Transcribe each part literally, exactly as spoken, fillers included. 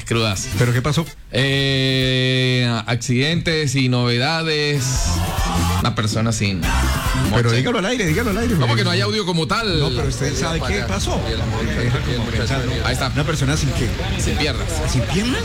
crudas. ¿Pero qué pasó? Eh, accidentes y novedades. Una persona sin... Pero moche. dígalo al aire, dígalo al aire. ¿Cómo que no hay audio como tal? No, pero usted sabe qué pasó. Ahí está. Una persona sin qué. Sin piernas. ¿Sin piernas?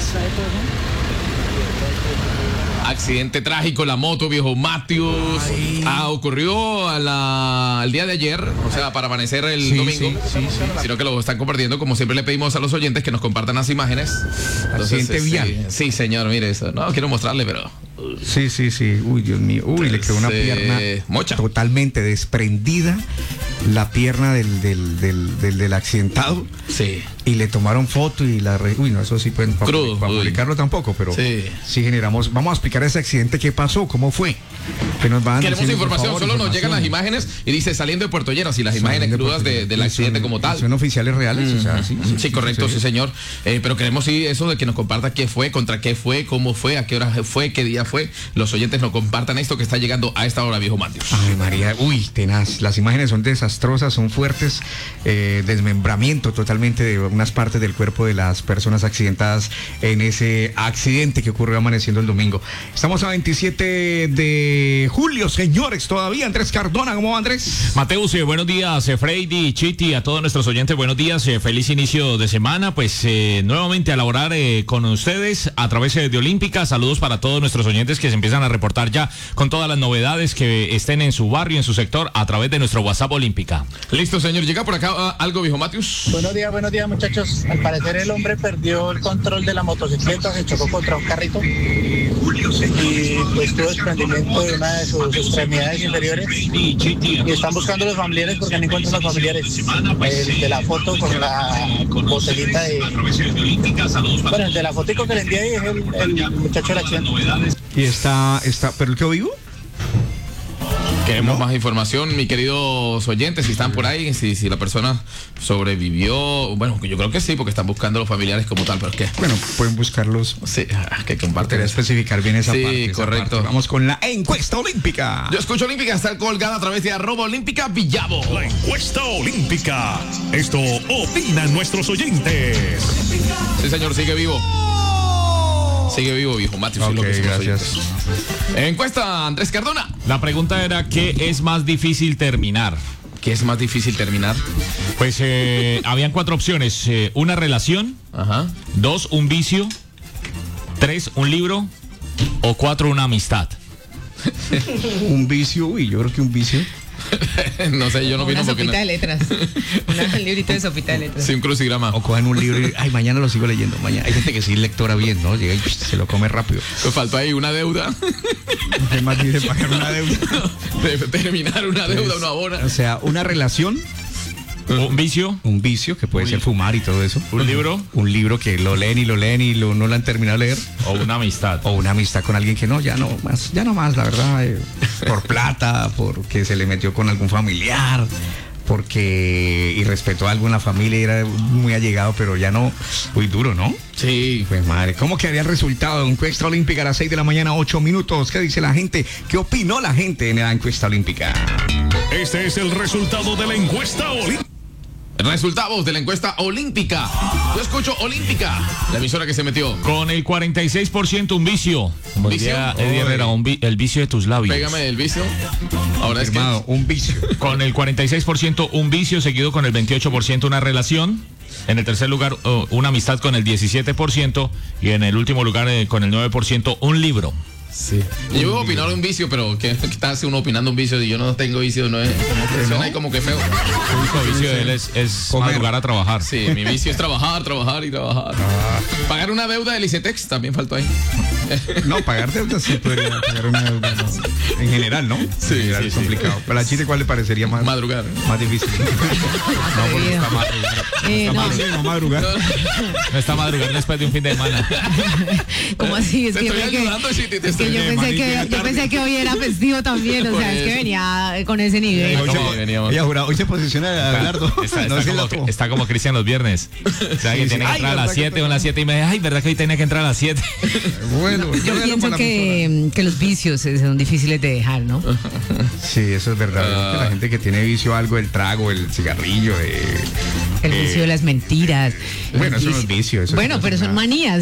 Accidente trágico, la moto, viejo Matthews. Ah, ocurrió a la, al día de ayer, o sea, para amanecer el Sí, domingo. sí, sí, sí. Sino que lo están compartiendo. Como siempre le pedimos a los oyentes que nos compartan las imágenes. Accidente eh, vial. Sí, sí, señor, mire eso. No quiero mostrarle, pero... Sí, sí, sí. Uy, Dios mío. Uy, le quedó una Se pierna mocha. totalmente desprendida. La pierna del, del, del, del, del accidentado. Sí. Y le tomaron foto y la... Re... Uy, no, eso sí pueden... Para Crudo, uy. publicarlo tampoco, pero... Sí. Sí generamos... Vamos a explicar ese accidente, qué pasó, cómo fue. Que nos van Queremos diciendo, por información, favor, solo nos llegan las información. imágenes y dice saliendo de Puerto Lleras y las imágenes Saliendo de crudas Puerto de, Lleras. del Y accidente son- como tal. Son oficiales reales, o sea, sí. Sí, correcto, sí, sí. señor. Eh, pero queremos sí eso de que nos comparta qué fue, contra qué fue, cómo fue, a qué hora fue, qué día fue. Los oyentes nos compartan esto que está llegando a esta hora, viejo Matthews. Ay, María, uy, tenaz. Las imágenes son desastrosas, son fuertes. Eh, desmembramiento totalmente de unas partes del cuerpo de las personas accidentadas en ese accidente que ocurrió amaneciendo el domingo. Estamos a veintisiete de julio, señores, todavía. Andrés Cardona, ¿cómo va, Andrés? Mateus, eh, buenos días, eh, Freddy, Chiti, a todos nuestros oyentes, buenos días, eh, feliz inicio de semana, pues eh, nuevamente a laborar eh, con ustedes a través eh, de Olímpica, saludos para todos nuestros oyentes que se empiezan a reportar ya con todas las novedades que estén en su barrio, en su sector, a través de nuestro WhatsApp Olímpica. Listo, señor. Llega por acá ah, algo, viejo Matthews. Buenos días, buenos días, muchachos. Al parecer el hombre perdió el control de la motocicleta, se chocó contra un carrito y pues tuvo desprendimiento de una de sus extremidades inferiores y están buscando los familiares porque no encuentran los familiares. El de la foto con la botellita de... Bueno, el de la fotico que le envié ahí es el, el muchacho del accidente. Y está, está, ¿pero el quedó vivo? Queremos ¿No? más información, mis queridos oyentes, si están por ahí, si, si la persona sobrevivió. Bueno, yo creo que sí, porque están buscando los familiares como tal, pero es que... Bueno, pueden buscarlos. Sí, ah, que comparten Quería eso. especificar bien esa Sí, parte. esa correcto. parte. Vamos con la encuesta olímpica. Yo escucho Olímpica, está colgada a través de arroba Olímpica Villavo. La encuesta olímpica. Esto opinan nuestros oyentes. Sí, señor, sigue vivo. Sigue vivo, viejo Matthews. Ok, es lo que somos gracias. oyentes. Encuesta, Andrés Cardona. La pregunta era, ¿qué es más difícil terminar? ¿Qué es más difícil terminar? Pues eh, habían cuatro opciones, eh, una relación, Ajá. dos, un vicio, tres, un libro, o cuatro, una amistad. Un vicio, uy, yo creo que un vicio. No sé, yo no Una vino porque... sopita No... de letras. Un librito de sopita de letras. Sí, un crucigrama. O cogen un libro y, ay, mañana lo sigo leyendo. Mañana. Hay gente que sí lectora bien, ¿no? Llega y psh, se lo come rápido. Pues faltó ahí una deuda. ¿Qué más dice pagar una deuda? De terminar una deuda, una hora. O sea, una relación, Un vicio, un vicio, que puede ser fumar y todo eso. un libro, Un libro que lo leen y lo leen y lo, no lo han terminado de leer. o una amistad. O una amistad con alguien que no, ya no más, ya no más, la verdad. eh, por plata, porque se le metió con algún familiar, porque irrespetó a algo en la familia y era muy allegado, pero ya no. Muy duro, ¿no? Sí. Pues madre, ¿cómo quedaría el resultado de la encuesta olímpica a las seis de la mañana, ocho minutos? ¿Qué dice la gente? ¿Qué opinó la gente en la encuesta olímpica? Este es el resultado de la encuesta olímpica. Resultados de la encuesta olímpica. Yo escucho Olímpica, la emisora que se metió. Con el cuarenta y seis por ciento un vicio. Como ¿Vicio? diría Eddie Herrera, un vi- el vicio de tus labios. Pégame el vicio. Ahora es que... Hermano, un vicio. Con el cuarenta y seis por ciento un vicio, seguido con el veintiocho por ciento una relación. En el tercer lugar, uh, una amistad con el diecisiete por ciento. Y en el último lugar, eh, con el nueve por ciento, un libro. Sí. Yo iba a opinar un vicio, pero ¿qué, qué tal si uno opinando un vicio y yo no tengo vicio? No es como que suena ahí como que feo. El único vicio de él es, es Comer. madrugar a trabajar. Sí, mi vicio es trabajar, trabajar y trabajar. Pagar una deuda del ICETEX también faltó ahí. No, pagar deudas sí podría pagar una deuda, no. En general, ¿no? Sí, en general sí, es sí. complicado. Pero a Chile, ¿cuál le parecería más, Madrugar. más difícil? No, porque está mal. Eh, no, Sí, no madrugar. No está madrugar después de un fin de semana. ¿cómo así? Es Te que, estoy me- que- ayudando, Chiti, te es que estoy yo ayudando. pensé que yo pensé que hoy era festivo también, o Por sea, es que eso. venía con ese nivel. Hoy, ¿Cómo se, veníamos? ella jura, hoy se posiciona Abelardo. Está, No está es el como, otro. está como Cristian los viernes. O sea, que Sí, tiene sí. que entrar Ay, a las verdad que siete, tengo- o las siete y media. Ay, ¿verdad que hoy tenía que entrar a las siete? Bueno, Yo véalo pienso por la que, que los vicios eh, son difíciles de dejar, ¿no? Sí, eso es verdad. Ah. Que la gente que tiene vicio algo, el trago, el cigarrillo, eh, El vicio de las mentiras. bueno, el eso no es vicio- vicio. Eso Bueno, no es pero son nada. manías.